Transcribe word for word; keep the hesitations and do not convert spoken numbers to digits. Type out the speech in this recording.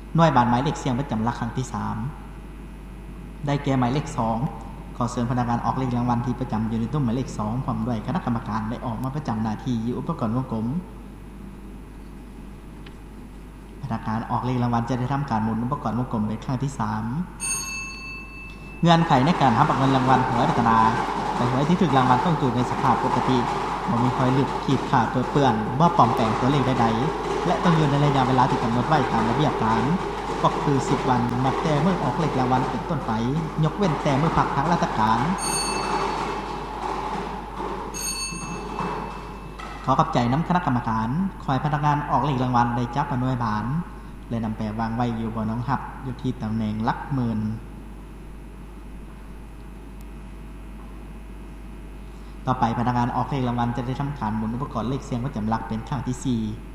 หน่วยบานหมายเลขเสียงประจำหลักครั้งที่สามได้แก่หมายเลขสองขอเชิญพนักงานออกเลขรางวัลที่ประจำอยู่ในตู้หมายเลขสองพร้อมด้วยคณะกรรมการได้ออกมาประจำหน้าที่อยู่อุปกรณ์วงกลมพนักงานออกเลขรางวัลจะได้ทำการหมุนอุปกรณ์วงกลมเป็นครั้งที่สามเงื่อนไขในการรับเงินรางวัลหวยรัตนาแต่หวยที่ถูกรางวัลต้องอยู่ในสภาพปกติบ่มีรอยหลุดขีดขาดตัวเปื้อนบ่ปลอมแปลงตัวเลขใดๆและต้องอยู่ในระยะเวลาที่กำหนดไว้ตามระเบียบการก็คือสิบวันนับแต่เมื่อออกเลขรางวัลเป็นต้นไปยกเว้นแต่เมื่อพักทางราชการขอขอบใจน้ำคณะกรรมการคอยพนักงานออกเลขรางวัลได้จับหน่วยบานและนำไปวางไว้อยู่บนน้องหับอยู่ที่ตำแหน่งหลักหมื่นต่อไปพนักงานออกเลขรางวัลจะได้ทำการหมุนอุปกรณ์เลขเสียงประจำหลักเป็นครั้งที่สี่